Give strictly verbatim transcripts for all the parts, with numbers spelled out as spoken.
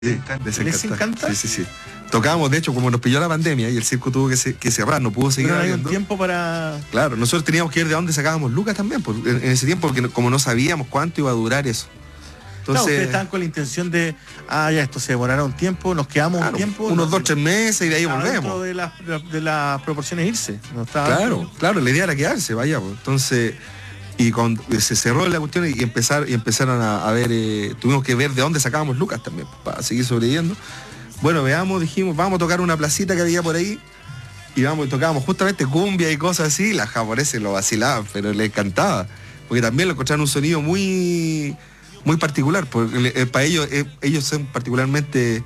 Sí, ¿les encanta? Sí, sí, sí. Tocábamos, de hecho, como nos pilló la pandemia y el circo tuvo que, se, que cerrar, no pudo seguir. Pero hay abriendo. un tiempo para... Claro, nosotros teníamos que ir de dónde sacábamos lucas también, por, en, en ese tiempo, porque como no sabíamos cuánto iba a durar eso. Entonces, claro, ustedes estaban con la intención de, ah, ya esto se demorará un tiempo, nos quedamos claro, un tiempo. Unos no, dos, tres meses y de ahí volvemos. De las de las proporciones irse. No estaba claro, dentro. claro, la idea era quedarse, vaya. Pues. Entonces... Y cuando se cerró la cuestión y, empezar, y empezaron a, a ver, eh, tuvimos que ver de dónde sacábamos lucas también, para seguir sobreviviendo. Bueno, veamos, dijimos, vamos a tocar una placita que había por ahí, y vamos, tocábamos justamente cumbia y cosas así, y las japoneses lo vacilaban, pero les encantaba, porque también lo encontraron un sonido muy, muy particular, porque eh, para ellos, eh, ellos son particularmente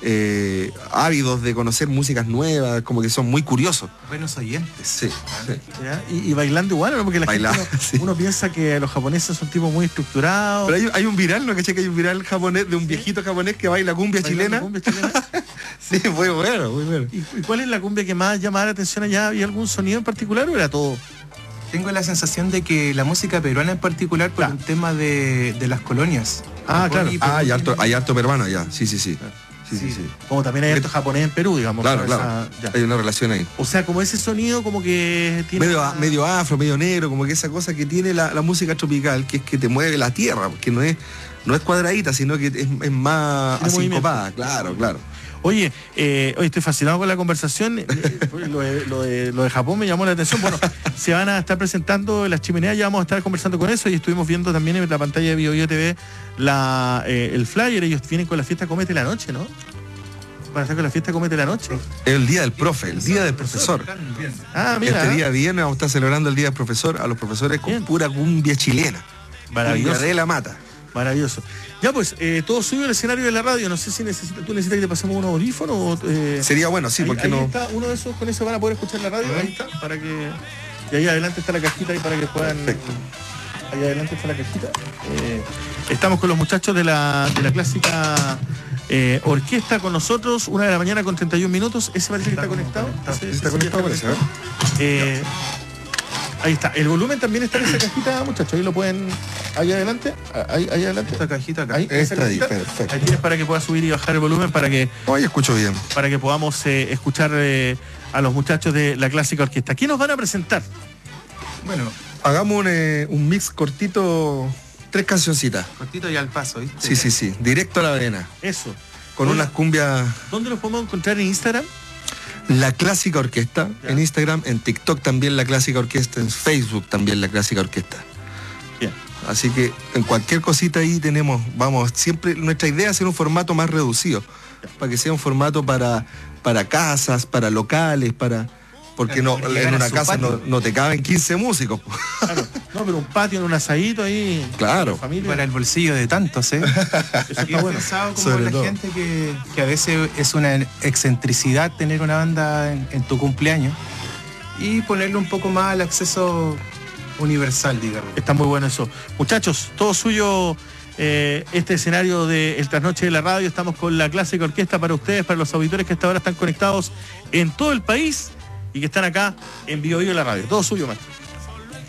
eh, ávidos de conocer músicas nuevas, como que son muy curiosos. Buenos oyentes. Sí. sí. Y, y bailando igual, ¿no? Porque la Bailar, gente uno, sí. uno piensa que los japoneses son tipos muy estructurados. Pero hay, hay un viral, ¿no? ¿Caché que hay un viral japonés de un ¿sí? viejito japonés que baila cumbia chilena? Cumbia chilena. Sí, muy bueno, muy bueno. ¿Y, ¿Y cuál es la cumbia que más llamaba la atención allá? ¿Había algún sonido en particular o era todo? Tengo la sensación de que la música peruana en particular por claro. un tema de, de las colonias. Ah, claro. Ah, hay harto, hay harto peruano allá, sí, sí, sí. Sí, sí, sí. Como también hay harto japonés en Perú, digamos. Claro, claro. Esa, hay una relación ahí. O sea, como ese sonido como que tiene... Medio, una... medio afro, medio negro, como que esa cosa que tiene la, la música tropical, que es que te mueve la tierra, que no es, no es cuadradita, sino que es, es más asincopada, claro, claro. Oye, eh, hoy estoy fascinado con la conversación. lo, de, lo, de, lo de Japón me llamó la atención. Bueno, se van a estar presentando las chimeneas, ya vamos a estar conversando con eso y estuvimos viendo también en la pantalla de BioBio T V la, eh, el flyer. Ellos vienen con la fiesta Comete la Noche, ¿no? Van a estar con la fiesta Comete la Noche. El día del profe, el día del profesor. Ah, mira. Este día viernes vamos a estar celebrando el día del profesor a los profesores con bien. Pura cumbia chilena. Maravilloso. De la mata. Maravilloso. Ya pues, eh, todo suyo el escenario de la radio. No sé si necesita, tú necesitas que te pasemos unos audífonos. Eh, Sería bueno, sí, ahí, porque ahí no. Está uno de esos, con eso van a poder escuchar la radio. Ahí está, para que. Y ahí adelante está la cajita ahí para que puedan. Perfecto. Ahí adelante está la cajita. Eh, estamos con los muchachos de la, de la clásica eh, orquesta con nosotros, una de la mañana con treinta y un minutos. Ese parece que está conectado. Ese, está conectado, parece, ¿eh? Eh, Ahí está. El volumen también está en esa cajita, muchachos. Ahí lo pueden. Ahí adelante. Ahí, ahí adelante. Esta cajita acá. Ahí, está ahí, cajita. perfecto. Ahí tienes para que puedas subir y bajar el volumen para que. Hoy escucho bien. Para que podamos eh, escuchar eh, a los muchachos de la clásica orquesta. ¿Quién nos van a presentar? Bueno, hagamos un, eh, un mix cortito, tres cancioncitas. Cortito y al paso, ¿viste? Sí, sí, sí. Directo a la arena. Eso. Con unas cumbias. ¿Dónde los podemos encontrar en Instagram? La Clásica Orquesta, ya. En Instagram, en TikTok también La Clásica Orquesta, en Facebook también La Clásica Orquesta. Bien. Así que en cualquier cosita ahí tenemos, vamos, siempre nuestra idea es hacer un formato más reducido, ya. Para que sea un formato para, para casas, para locales, para... Porque no, en una casa no, no te caben quince músicos. Claro, no, pero un patio en un asadito ahí. Claro. Familia. Para el bolsillo de tantos, ¿eh? Eso está bueno. Pensado como sobre la todo. Gente que, que a veces es una excentricidad tener una banda en, en tu cumpleaños y ponerle un poco más al acceso universal, digamos. Está muy bueno eso. Muchachos, todo suyo. Eh, este escenario de El Trasnoche de la Radio. Estamos con la Clásica Orquesta para ustedes, para los auditores que hasta ahora están conectados en todo el país y que están acá en BioBio la Radio. Todo suyo, maestro.